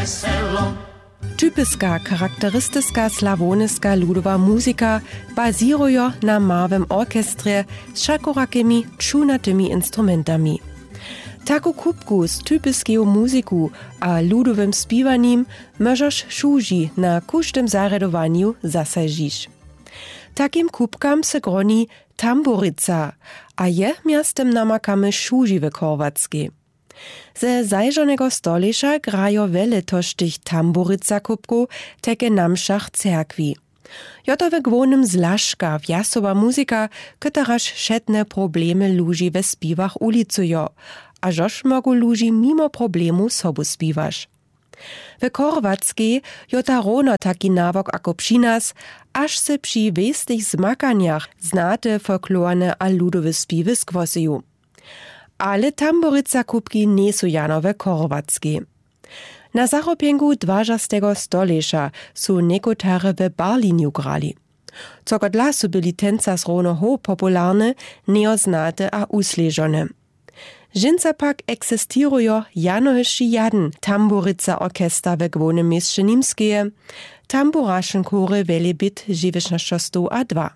Typiska, charakterystyczna slawoniska ludowa muzika baziruje na małym orkestrze z szakorakimi, czunatymi instrumentami. Taku kubku z typiską muzyku a ludowym spiwaniem możesz szuži na każdym zaredowaniu zasadzić. Takim kubkam se groni tamburica, a je miastem namakamy szuži w Chorwackiej. Ze zajrzonego stolesza grajo wiele tożtych tamburica kubku teke na mszach cerkwi. Joto we gwonym zlaszka wjasowa muzyka, któraż šetne problemy ludzi we spiwach ulicujo, a żoż mogu ludzi mimo problemu sobu spiwasz. W Chorwackiej jota rono taki nawok ako przy nas, aż se przy westych zmakaniach znate folklorne a ludowe spiwy skwosuju. Ale tamburica kubki nie su janowe Chorwackiej. Na zarobiengu 20. stolesza su nekotare w Berlinu grali. Co dla su byli tenca zrono ho popularne, neoznate a usleżone. Žinca pak existirujo janohyši jeden tamburica orkestra we gwonym mieście Nimskeje, tamburašen chore Velebit 1902.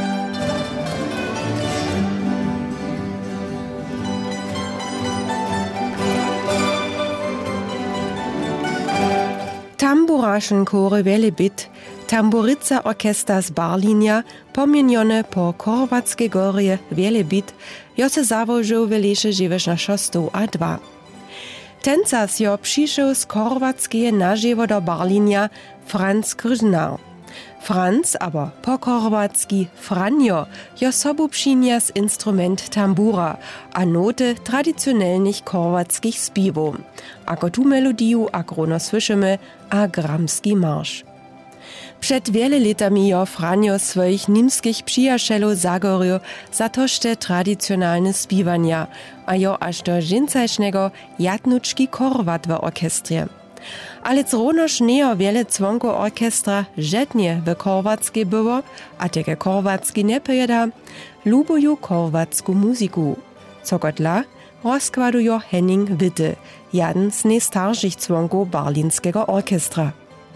Tamburašen chore Velebit, tamburica orkestra z Berlinia, pomienione po Chorwackiej gorie Velebit, jo se założył w lesie 1902. Tencas jo przyszedł z Chorwackiej na żywo do Berlinia Franz Krzyżnar. Franz, aber po chorwacki Franjo, jo sobu przyniósł instrument tambura, a noty tradycjonalnych chorwackich spiwów, ako tu melodiju, a grono słyszymy, a gramski marsz. Przed wiele latami jo Franjo swoich nimskich przyjacielów zagorił za tożte tradycjonalne spiwania, a jo aż do dżincajsznego jatnuczki Chorwat w orkestrie. Ale zronoż nie wiele członków orkestra żetnie w Chorwackiej było, a teke Chorwacki nie pojeda, lubują chorwacku muzyku. Co dla rozkładują Henning Witte, jeden z najstarszych członków berlinskiego orkestra.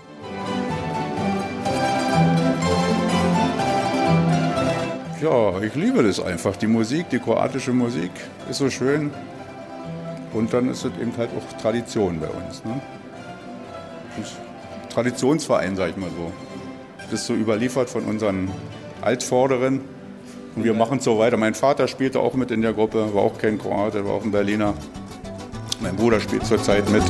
Ja, ich liebe das einfach. Die Musik, die kroatische Musik ist so schön. Und dann ist es eben halt auch Tradition bei uns. Ne? Traditionsverein, sag ich mal so. Das ist so überliefert von unseren Altvorderen. Und wir machen es so weiter. Mein Vater spielte auch mit in der Gruppe, war auch kein Kroate, war auch ein Berliner. Mein Bruder spielt zurzeit mit.